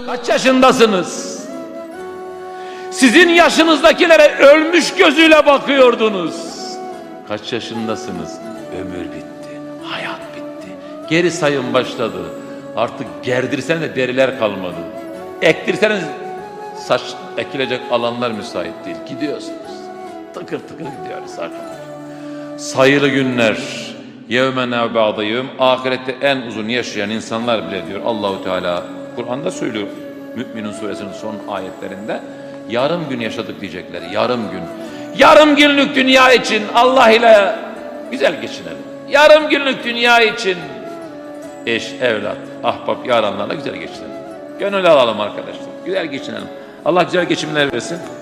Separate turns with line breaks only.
Kaç yaşındasınız? Sizin yaşınızdakilere ölmüş gözüyle bakıyordunuz. Kaç yaşındasınız? Ömür bitti, hayat bitti. Geri sayım başladı. Artık gerdirseniz de deriler kalmadı. Ektirseniz saç ekilecek alanlar müsait değil. Gidiyorsunuz. Tıkır tıkır gidiyoruz arkadaşlar. Sayılı günler. Yevmen ba'dayım. Ahirette en uzun yaşayan insanlar bile diyor Allahu Teala Kur'an'da söylüyor. Mü'minun suresinin son ayetlerinde yarım gün yaşadık diyecekler. Yarım gün. Yarım günlük dünya için Allah ile güzel geçinelim. Yarım günlük dünya için eş, evlat, ahbap, yaranlarla güzel geçinelim. Gönül alalım arkadaşlar. Güzel geçinelim. Allah güzel geçimler versin.